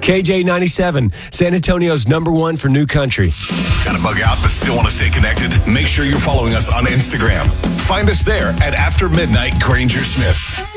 KJ97, San Antonio's #1 for new country. Got to bug out but still want to stay connected? Make sure you're following us on Instagram. Find us there at After Midnight Granger Smith.